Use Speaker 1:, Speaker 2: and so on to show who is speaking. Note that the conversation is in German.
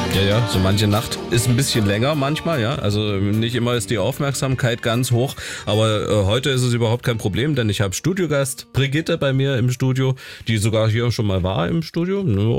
Speaker 1: Ja, ja, so manche Nacht ist ein bisschen länger manchmal, ja. Also nicht immer ist die Aufmerksamkeit ganz hoch, aber heute ist es überhaupt kein Problem, denn ich habe Studiogast Brigitte bei mir im Studio, die sogar hier schon mal war im Studio.